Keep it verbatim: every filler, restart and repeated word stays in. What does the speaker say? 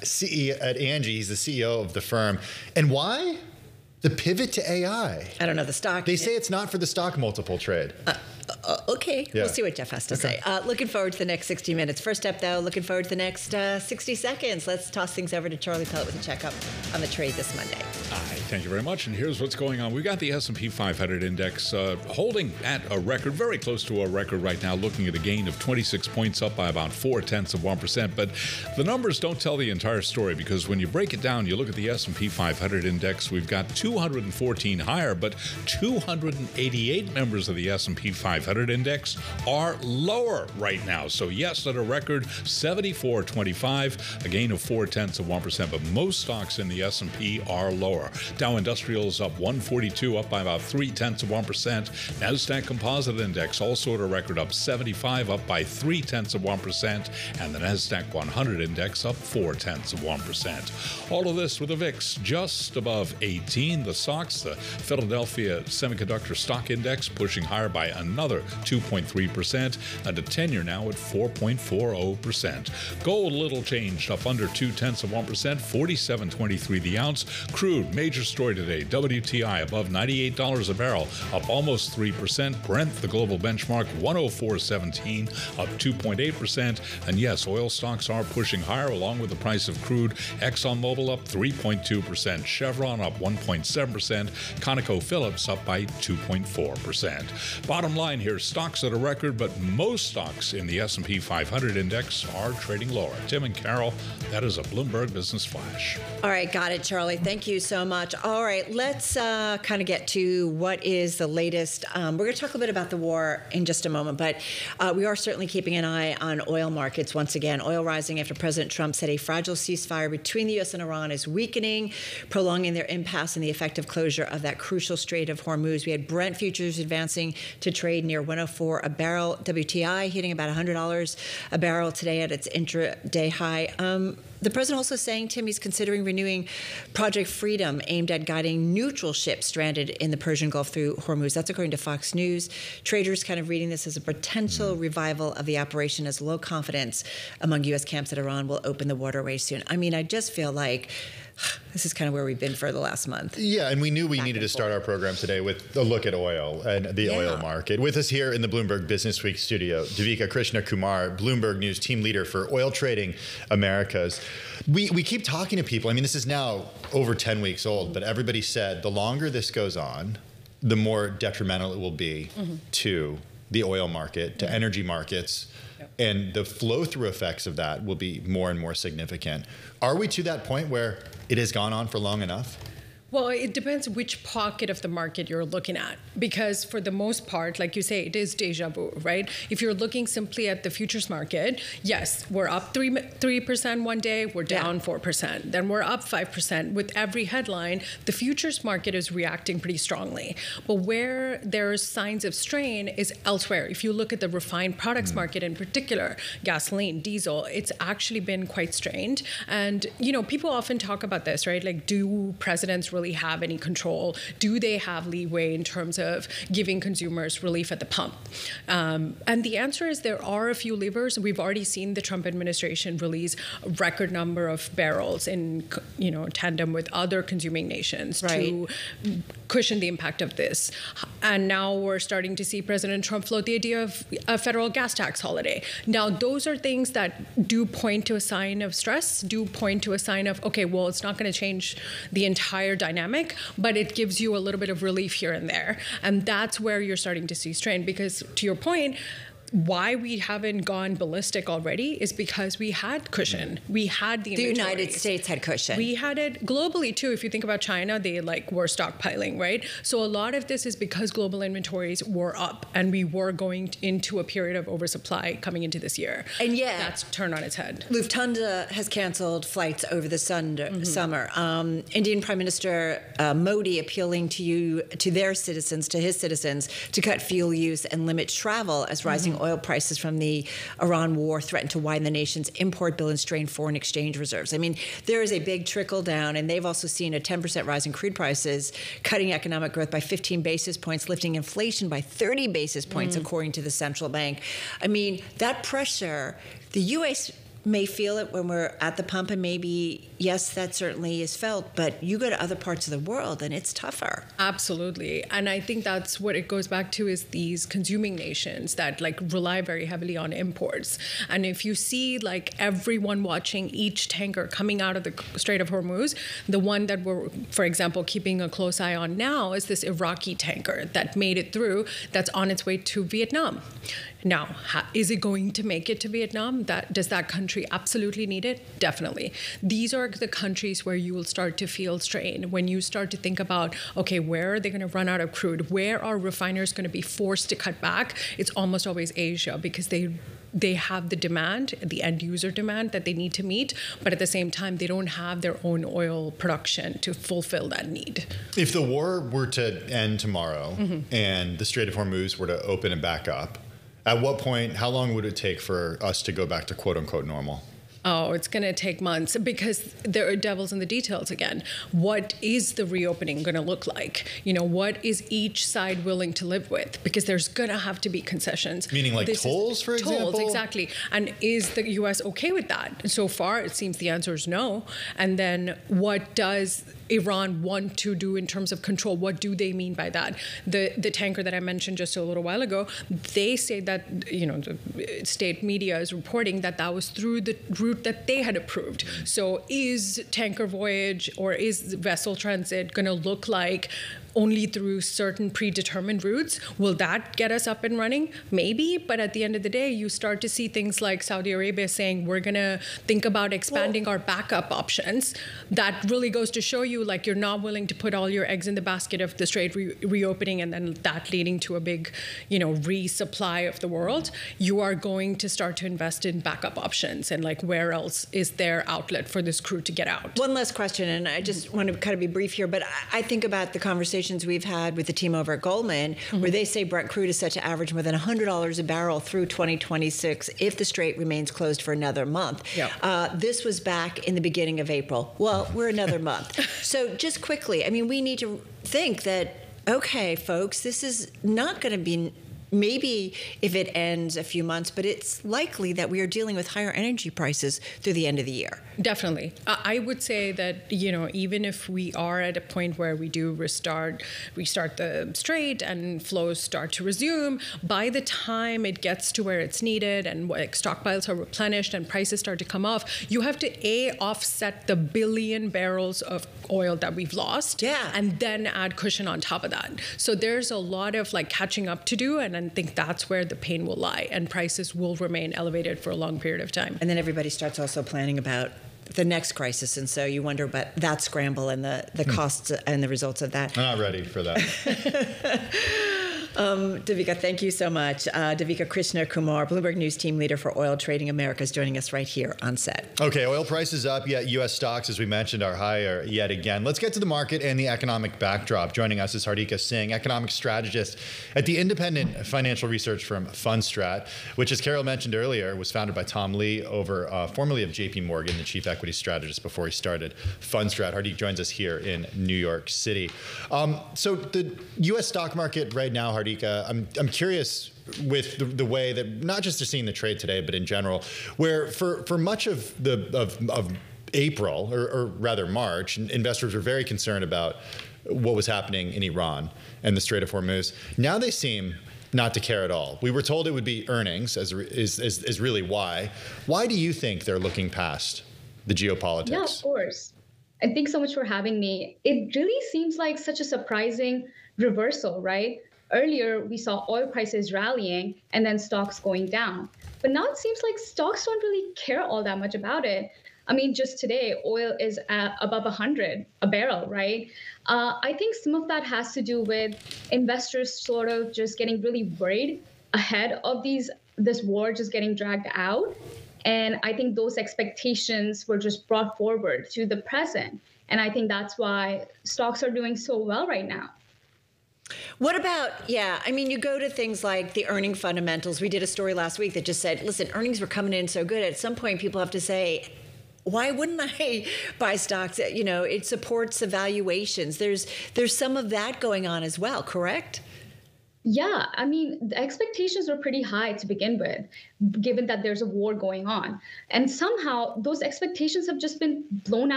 C E O at Angie. He's the C E O of the firm. And why? The pivot to A I. I don't know the stock. They say it's not for the stock multiple trade. Uh, uh, okay, Yeah. we'll see what Jeff has to Okay. say. Uh, looking forward to the next sixty minutes. First up, though, looking forward to the next uh, sixty seconds. Let's toss things over to Charlie Pellet with a checkup on the trade this Monday. Hi, thank you very much. And here's what's going on. We've got the S and P five hundred index uh, holding at a record, very close to a record right now, looking at a gain of twenty-six points, up by about four tenths of one percent. But the numbers don't tell the entire story, because when you break it down, you look at the S and P five hundred index, we've got two hundred fourteen higher, but two hundred eighty-eight members of the S and P five hundred index are lower right now. So yes, at a record seventy-four twenty-five, a gain of four tenths of one percent, but most stocks in the S and P are lower. Dow Industrials up one forty-two, up by about three tenths of one percent. NASDAQ Composite Index also at a record, up seventy-five, up by three tenths of one percent, and the NASDAQ one hundred Index up four tenths of one percent. All of this with the V I X just above eighteen. The S O X, the Philadelphia Semiconductor Stock Index, pushing higher by another two point three percent, and a ten-year now at four point four zero percent. Gold, little changed, up under two tenths of one percent, forty-seven twenty-three the ounce. Crude, major story today, W T I above ninety-eight dollars a barrel, up almost three percent. Brent, the global benchmark, one oh four seventeen, up two point eight percent. And yes, oil stocks are pushing higher along with the price of crude. ExxonMobil up three point two percent. Chevron up one point seven percent. ConocoPhillips up by two point four percent. Bottom line here, stocks at a record, but most stocks in the S and P five hundred index are trading lower. Tim and Carol, that is a Bloomberg Business Flash. All right, got it, Charlie. Thank you so much. All right, let's uh, kind of get to what is the latest. Um, we're going to talk a little bit about the war in just a moment, but uh, we are certainly keeping an eye on oil markets once again. Oil rising after President Trump said a fragile ceasefire between the U S and Iran is weakening, prolonging their impasse and the effective closure of that crucial Strait of Hormuz. We had Brent futures advancing to trade near one oh four a barrel. W T I hitting about one hundred dollars a barrel today at its intraday high. Um, The president also saying, Tim, he's considering renewing Project Freedom, aimed at guiding neutral ships stranded in the Persian Gulf through Hormuz. That's according to Fox News. Traders kind of reading this as a potential mm. revival of the operation, as low confidence among U S camps that Iran will open the waterway soon. I mean, I just feel like this is kind of where we've been for the last month. Yeah, and we knew we Back needed to start forth. our program today with a look at oil and the Yeah. oil market. With us here in the Bloomberg Business Week studio, Devika Krishna Kumar, Bloomberg News team leader for Oil Trading Americas. We, we keep talking to people. I mean, this is now over ten weeks old, but everybody said the longer this goes on, the more detrimental it will be mm-hmm. to the oil market, to mm-hmm. energy markets, yep. and the flow-through effects of that will be more and more significant. Are we to that point where it has gone on for long enough? Well, it depends which pocket of the market you're looking at, because for the most part, like you say, it is deja vu, right? If you're looking simply at the futures market, yes, we're up three three percent one day, we're down yeah. four percent, then we're up five percent. With every headline, the futures market is reacting pretty strongly. But where there's signs of strain is elsewhere. If you look at the refined products mm. market in particular, gasoline, diesel, it's actually been quite strained. And you know, people often talk about this, right? Like, do presidents really have any control? Do they have leeway in terms of giving consumers relief at the pump? Um, and the answer is there are a few levers. We've already seen the Trump administration release a record number of barrels in, you know, tandem with other consuming nations right. to cushion the impact of this. And now we're starting to see President Trump float the idea of a federal gas tax holiday. Now, those are things that do point to a sign of stress, do point to a sign of, okay, well, it's not going to change the entire dynamic, but it gives you a little bit of relief here and there. And that's where you're starting to see strain, because to your point, why we haven't gone ballistic already is because we had cushion. We had the The inventories. United States had cushion. We had it globally too. If you think about China, they like were stockpiling, right? So a lot of this is because global inventories were up, and we were going into a period of oversupply coming into this year. And yet, that's turned on its head. Lufthansa has canceled flights over the sun- mm-hmm. summer. Um, Indian Prime Minister uh, Modi appealing to you, to their citizens, to his citizens, to cut fuel use and limit travel as rising mm-hmm. oil prices from the Iran war threaten to widen the nation's import bill and strain foreign exchange reserves. I mean, there is a big trickle down, and they've also seen a ten percent rise in crude prices, cutting economic growth by fifteen basis points, lifting inflation by thirty basis points, mm. according to the central bank. I mean, that pressure, the U S may feel it when we're at the pump, and maybe, yes, that certainly is felt, but you go to other parts of the world and it's tougher. Absolutely. And I think that's what it goes back to, is these consuming nations that like rely very heavily on imports. And if you see like everyone watching each tanker coming out of the Strait of Hormuz, the one that we're, for example, keeping a close eye on now is this Iraqi tanker that made it through, that's on its way to Vietnam. Now, how, is it going to make it to Vietnam? That, does that country absolutely need it? Definitely. These are the countries where you will start to feel strain when you start to think about, okay, where are they going to run out of crude? Where are refiners going to be forced to cut back? It's almost always Asia, because they they have the demand, the end user demand that they need to meet, but at the same time, they don't have their own oil production to fulfill that need. If the war were to end tomorrow mm-hmm. and the Strait of Hormuz were to open and back up, at what point, how long would it take for us to go back to quote unquote normal? Oh, it's going to take months, because there are devils in the details again. What is the reopening going to look like? You know, what is each side willing to live with? Because there's going to have to be concessions. Meaning like this tolls, for tolls, example? Tolls, exactly. And is the U S okay with that? So far, it seems the answer is no. And then what does Iran want to do in terms of control? What do they mean by that? The the tanker that I mentioned just a little while ago, they say that, you know, the state media is reporting that that was through the route that they had approved. So is tanker voyage or is vessel transit going to look like only through certain predetermined routes? Will that get us up and running? Maybe, but at the end of the day, you start to see things like Saudi Arabia saying, we're going to think about expanding well, our backup options. That really goes to show you, like, you're not willing to put all your eggs in the basket of the strait re- reopening and then that leading to a big, you know, resupply of the world. You are going to start to invest in backup options, and like, where else is there outlet for this crew to get out? One last question, and I just want to kind of be brief here, but I think about the conversation we've had with the team over at Goldman, mm-hmm. where they say Brent crude is set to average more than one hundred dollars a barrel through twenty twenty-six if the strait remains closed for another month. Yep. Uh, this was back in the beginning of April. Well, we're another month. So just quickly, I mean, we need to think that, okay, folks, this is not going to be... Maybe if it ends a few months, but it's likely that we are dealing with higher energy prices through the end of the year. Definitely. I would say that, you know, even if we are at a point where we do restart, restart the strait and flows start to resume, by the time it gets to where it's needed and like stockpiles are replenished and prices start to come off, you have to A, offset the billion barrels of oil that we've lost, yeah. and then add cushion on top of that. So there's a lot of like catching up to do, and I think that's where the pain will lie, and prices will remain elevated for a long period of time. And then everybody starts also planning about the next crisis, and so you wonder about that scramble and the, the hmm. costs and the results of that. I'm not ready for that. Um, Devika, thank you so much. Uh, Devika Krishna Kumar, Bloomberg News team leader for Oil Trading America, is joining us right here on set. Okay, oil prices up, yet U S stocks, as we mentioned, are higher yet again. Let's get to the market and the economic backdrop. Joining us is Hardika Singh, economic strategist at the independent financial research firm Fundstrat, which, as Carol mentioned earlier, was founded by Tom Lee, over uh, formerly of J P Morgan, the chief equity strategist before he started Fundstrat. Hardika joins us here in New York City. Um, so the U S stock market right now, Hardika, I'm I'm curious with the, the way that not just to seeing the trade today, but in general, where for, for much of the of, of April, or, or rather March, investors were very concerned about what was happening in Iran and the Strait of Hormuz. Now they seem not to care at all. We were told it would be earnings, as is, is, is really why. Why do you think they're looking past the geopolitics? Yeah, of course. And thanks so much for having me. It really seems like such a surprising reversal, right? Earlier, we saw oil prices rallying and then stocks going down. But now it seems like stocks don't really care all that much about it. I mean, just today, oil is at above one hundred a barrel, right? Uh, I think some of that has to do with investors sort of just getting really worried ahead of these this war just getting dragged out. And I think those expectations were just brought forward to the present. And I think that's why stocks are doing so well right now. What about, yeah, I mean, you go to things like the earning fundamentals. We did a story last week that just said, listen, earnings were coming in so good. At some point, people have to say, why wouldn't I buy stocks? You know, it supports the valuations. There's there's some of that going on as well, correct? Yeah, I mean, the expectations were pretty high to begin with, given that there's a war going on. And somehow those expectations have just been blown